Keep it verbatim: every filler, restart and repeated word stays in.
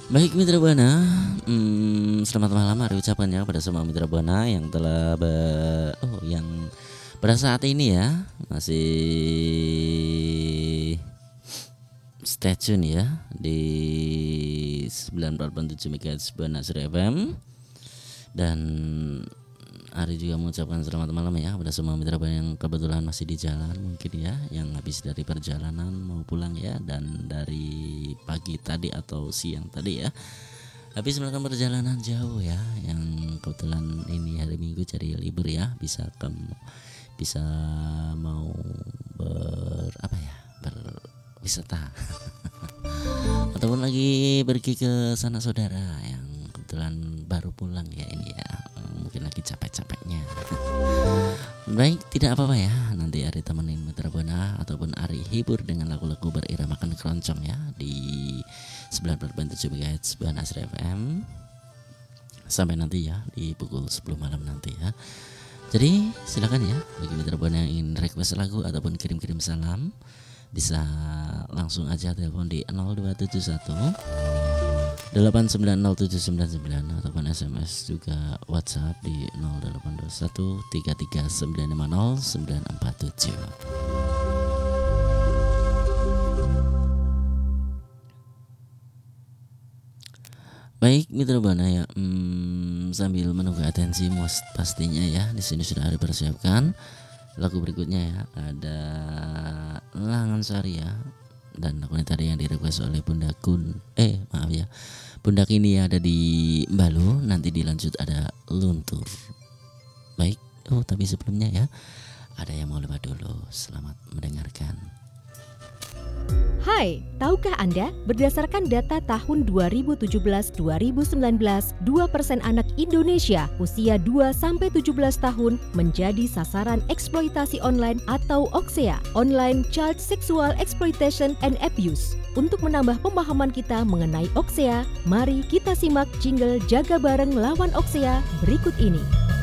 Baik Mitra Buana, hmm, selamat malam hari ucapannya kepada semua Mitra Buana yang telah be oh yang pada saat ini ya masih stay tune ya di sembilan puluh empat koma tujuh megahertz Buana Surya F M. Dan Ari juga mengucapkan selamat malam ya kepada semua Mitra Buana yang kebetulan masih di jalan mungkin ya, yang habis dari perjalanan mau pulang ya, dan dari pagi tadi atau siang tadi ya habis melakukan perjalanan jauh ya, yang kebetulan ini hari Minggu jadi libur ya, bisa ke bisa mau ber apa ya berwisata ataupun lagi pergi ke sana saudara yang kebetulan baru pulang ya ini ya, mungkin lagi capek-capeknya. Baik, tidak apa-apa ya, nanti Ari temenin Mitra Buana ataupun Ari hibur dengan lagu-lagu beriramakan keroncong ya di sembilan puluh koma tujuh megahertz Buana Surya F M sampai nanti ya di pukul sepuluh malam nanti ya. Jadi silakan ya bagi Mitra Buana yang ingin request lagu ataupun kirim-kirim salam, bisa langsung aja telepon di nol dua tujuh satu delapan sembilan nol tujuh sembilan sembilan ataupun S M S juga WhatsApp di nol delapan dua satu tiga tiga sembilan lima nol sembilan empat tujuh. Baik Mitra Buana ya, hmm, sambil menunggu atensi mus pastinya ya, di sini sudah ada persiapkan lagu berikutnya ya, ada Langan Sari ya, dan lagu ini tadi yang direquest oleh Bunda Kun eh maaf ya Bunda Kini ada di Mbalu, nanti dilanjut ada Luntur. Baik, oh tapi sebelumnya ya ada yang mau lewat dulu, selamat mendengarkan. Hai, tahukah Anda, berdasarkan data tahun dua ribu tujuh belas dua ribu sembilan belas, dua persen anak Indonesia usia dua sampai tujuh belas tahun menjadi sasaran eksploitasi online atau O X E A, Online Child Sexual Exploitation and Abuse. Untuk menambah pemahaman kita mengenai O X E A, mari kita simak jingle Jaga Bareng Lawan O X E A berikut ini.